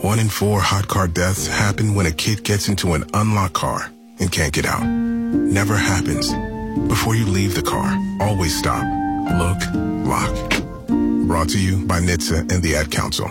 1 in 4 hot car deaths happen when a kid gets into an unlocked car and can't get out. Never happens. Before you leave the car, always stop, look, lock. Brought to you by NHTSA and the Ad Council.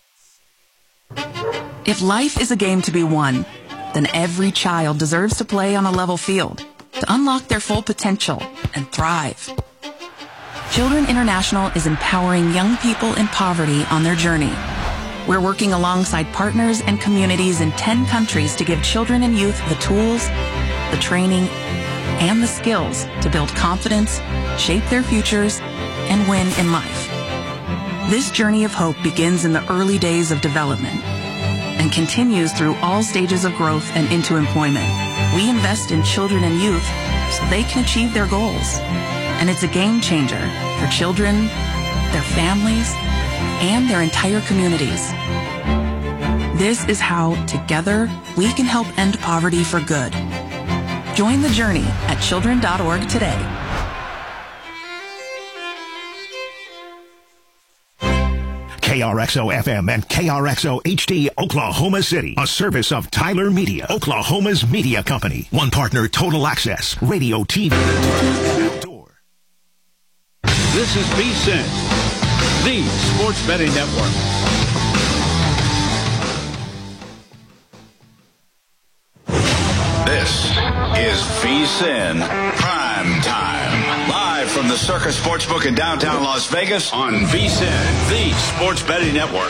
If life is a game to be won, then every child deserves to play on a level field to unlock their full potential and thrive. Children International is empowering young people in poverty on their journey. We're working alongside partners and communities in 10 countries to give children and youth the tools, the training, and the skills to build confidence, shape their futures, and win in life. This journey of hope begins in the early days of development and continues through all stages of growth and into employment. We invest in children and youth so they can achieve their goals. And it's a game changer for children, their families, and their entire communities. This is how, together, we can help end poverty for good. Join the journey at children.org today. KRXO FM and KRXO HD Oklahoma City, a service of Tyler Media, Oklahoma's media company. One partner, Total Access, radio, TV, and outdoor. This is VSiN, the sports betting network. This is VSiN Prime Time. Live from the Circus Sportsbook in downtown Las Vegas on VSiN, the sports betting network.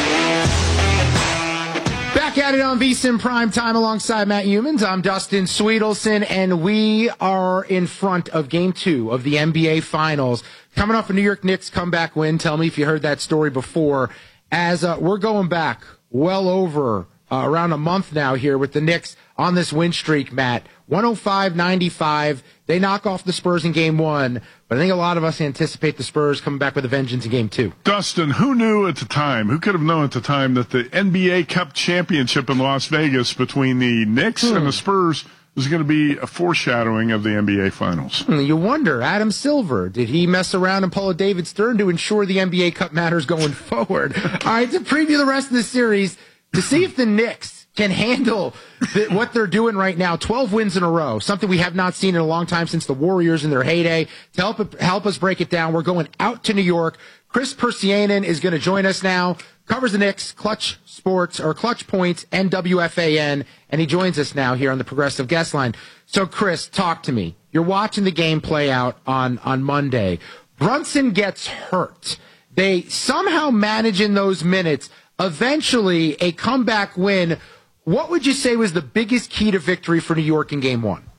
Back at it on VSiN Prime Time alongside Matt Humans. I'm Dustin Sweetelson, and we are in front of Game 2 of the NBA Finals. Coming off a New York Knicks comeback win. Tell me if you heard that story before. As we're going back well over around a month now here with the Knicks on this win streak, Matt. 105-95. They knock off the Spurs in Game 1, but I think a lot of us anticipate the Spurs coming back with a vengeance in Game 2. Dustin, who knew at the time, who could have known at the time that the NBA Cup championship in Las Vegas between the Knicks and the Spurs was going to be a foreshadowing of the NBA Finals? You wonder, Adam Silver, did he mess around and pull a David Stern to ensure the NBA Cup matters going forward? All right, to preview the rest of the series, to see if the Knicks can handle what they're doing right now. 12 wins in a row, something we have not seen in a long time since the Warriors in their heyday. To help us break it down, we're going out to New York. Chris Persianen is going to join us now. Covers the Knicks, Clutch Sports, or Clutch Points, and WFAN, and he joins us now here on the Progressive Guest Line. So, Chris, talk to me. You're watching the game play out on Monday. Brunson gets hurt. They somehow manage in those minutes, eventually a comeback win. What would you say was the biggest key to victory for New York in Game 1?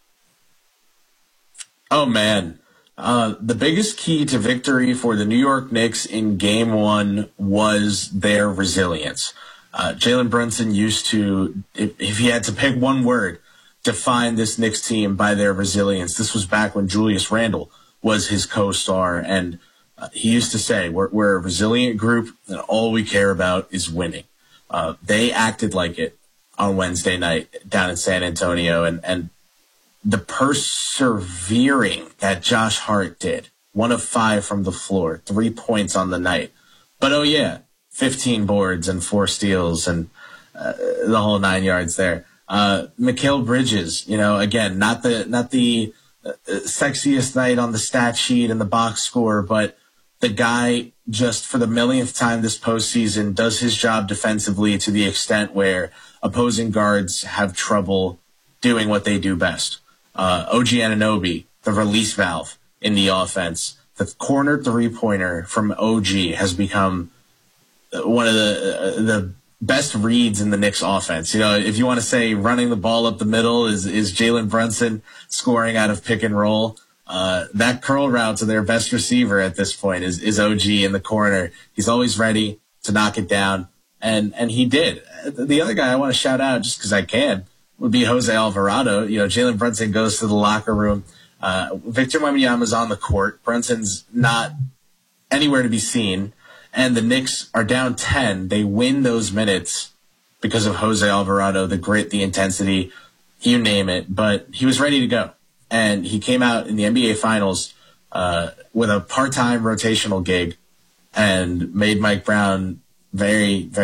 Oh, man. The biggest key to victory for the New York Knicks in Game 1 was their resilience. Jalen Brunson used to, if he had to pick one word, define this Knicks team by their resilience. This was back when Julius Randle was his co-star, and he used to say, we're a resilient group, and all we care about is winning. They acted like it on Wednesday night down in San Antonio, and the persevering that Josh Hart did, 1 of 5 from the floor, 3 points on the night. But, 15 boards and 4 steals and the whole 9 yards there. Mikal Bridges, again, not the sexiest night on the stat sheet and the box score, but the guy just for the millionth time this postseason does his job defensively to the extent where opposing guards have trouble doing what they do best. OG Anunoby, the release valve in the offense. The corner three-pointer from OG has become one of the best reads in the Knicks offense. If you want to say running the ball up the middle is Jalen Brunson scoring out of pick and roll. That curl route to their best receiver at this point is OG in the corner. He's always ready to knock it down, and he did. The other guy I want to shout out, just because I can, would be Jose Alvarado. Jalen Brunson goes to the locker room. Victor Wembanyama's on the court. Brunson's not anywhere to be seen, and the Knicks are down 10. They win those minutes because of Jose Alvarado, the grit, the intensity, you name it. But he was ready to go. And he came out in the NBA Finals with a part-time rotational gig and made Mike Brown very, very